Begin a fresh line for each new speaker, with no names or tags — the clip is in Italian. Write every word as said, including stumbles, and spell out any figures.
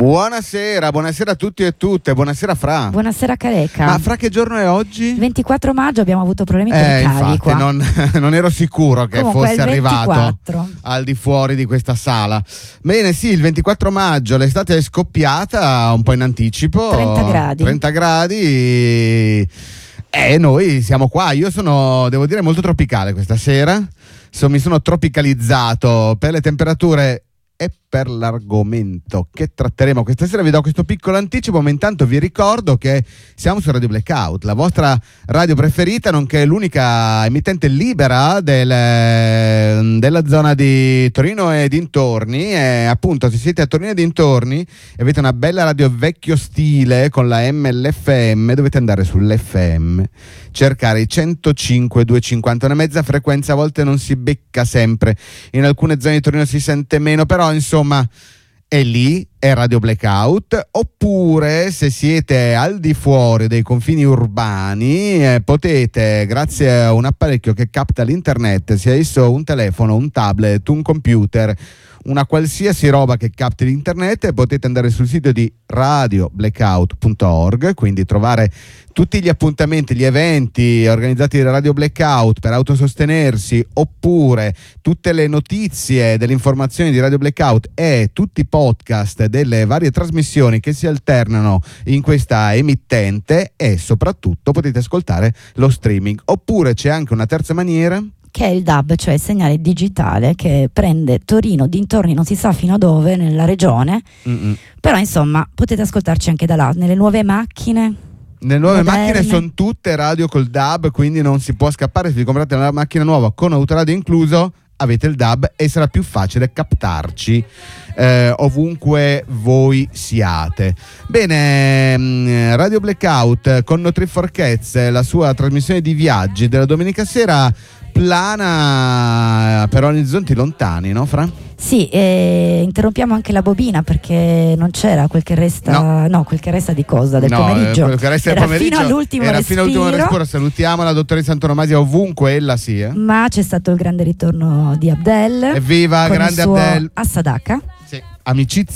Buonasera, buonasera a tutti e tutte, buonasera Fra.
Buonasera Careca.
Ma Fra, che giorno è oggi?
ventiquattro maggio, abbiamo avuto problemi
eh,
tecnici
infatti,
qua.
Non, non ero sicuro che
Comunque,
fosse arrivato
ventiquattro
al di fuori di questa sala. Bene, sì, il ventiquattro maggio, l'estate è scoppiata un po' in anticipo.
trenta gradi.
trenta gradi e noi siamo qua. Io sono, devo dire, molto tropicale questa sera. So, mi sono tropicalizzato per le temperature e per l'argomento che tratteremo questa sera. Vi do questo piccolo anticipo, ma intanto vi ricordo che siamo su Radio Blackout, la vostra radio preferita, nonché l'unica emittente libera del, della zona di Torino e dintorni. E appunto, se siete a Torino e dintorni e avete una bella radio vecchio stile con la M L F M, dovete andare sull'F M, cercare i centocinque duecentocinquanta, una mezza frequenza, a volte non si becca sempre, in alcune zone di Torino si sente meno, però insomma è lì, è Radio Blackout. Oppure, se siete al di fuori dei confini urbani, eh, potete, grazie a un apparecchio che capta l'internet, sia esso un telefono, un tablet, un computer, una qualsiasi roba che capti l'internet, potete andare sul sito di radio blackout punto org, quindi trovare tutti gli appuntamenti, gli eventi organizzati da Radio Blackout per autosostenersi, oppure tutte le notizie, delle informazioni di Radio Blackout e tutti i podcast delle varie trasmissioni che si alternano in questa emittente, e soprattutto potete ascoltare lo streaming. Oppure c'è anche una terza maniera,
che è il D A B, cioè il segnale digitale che prende Torino, dintorni, non si sa fino a dove, nella regione. Mm-mm. Però insomma potete ascoltarci anche da là, nelle nuove macchine.
Le nuove
moderne.
macchine sono tutte radio col D A B, quindi non si può scappare. Se vi comprate una macchina nuova con autoradio incluso, avete il D A B e sarà più facile captarci eh, ovunque voi siate. Bene, Radio Blackout con No Trip for Cats, la sua trasmissione di viaggi della domenica sera, plana per orizzonti lontani, no Fra?
Sì, eh, interrompiamo anche la bobina perché non c'era quel che resta, no, no quel che resta di cosa del
no,
pomeriggio.
Quel che resta
era
del pomeriggio
fino all'ultimo
era
respiro.
fino all'ultimo respiro. Salutiamo la dottoressa Antonomasia ovunque ella sia.
Ma c'è stato il grande ritorno di Abdel.
Evviva, grande
il suo
Abdel.
Assadaka.
Sì, amicizia